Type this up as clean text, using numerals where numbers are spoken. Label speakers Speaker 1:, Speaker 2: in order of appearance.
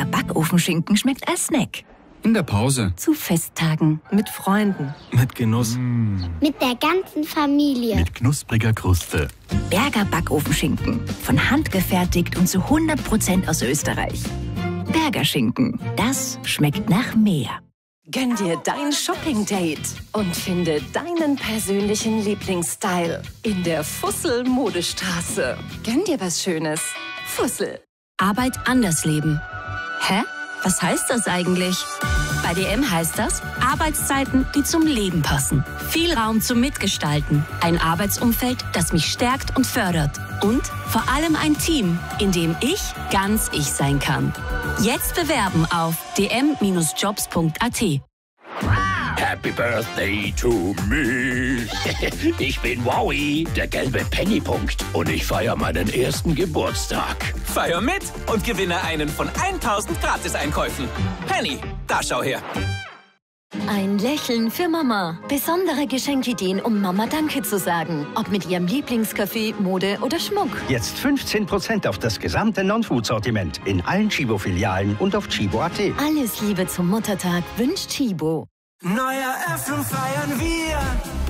Speaker 1: Berger Backofenschinken schmeckt als Snack.
Speaker 2: In der Pause.
Speaker 1: Zu Festtagen.
Speaker 3: Mit Freunden.
Speaker 2: Mit Genuss.
Speaker 4: Mit der ganzen Familie.
Speaker 5: Mit knuspriger Kruste.
Speaker 1: Berger Backofenschinken. Von Hand gefertigt und zu 100% aus Österreich. Berger Schinken. Das schmeckt nach mehr.
Speaker 3: Gönn dir dein Shopping-Date und finde deinen persönlichen Lieblingsstyle in der Fussel-Modestraße. Gönn dir was Schönes. Fussel.
Speaker 6: Arbeit anders leben. Hä? Was heißt das eigentlich? Bei DM heißt das Arbeitszeiten, die zum Leben passen. Viel Raum zum Mitgestalten. Ein Arbeitsumfeld, das mich stärkt und fördert. Und vor allem ein Team, in dem ich ganz ich sein kann. Jetzt bewerben auf dm-jobs.at.
Speaker 7: Happy Birthday to me. Ich bin Wowie, der gelbe Pennypunkt. Und ich feiere meinen ersten Geburtstag.
Speaker 8: Feier mit und gewinne einen von 1000 Gratiseinkäufen. Penny, da schau her.
Speaker 9: Ein Lächeln für Mama. Besondere Geschenkideen, um Mama Danke zu sagen. Ob mit ihrem Lieblingskaffee, Mode oder Schmuck.
Speaker 10: Jetzt 15% auf das gesamte Non-Food-Sortiment in allen Chibo-Filialen und auf chibo.at.
Speaker 9: Alles Liebe zum Muttertag wünscht Chibo.
Speaker 11: Neue Eröffnung feiern wir.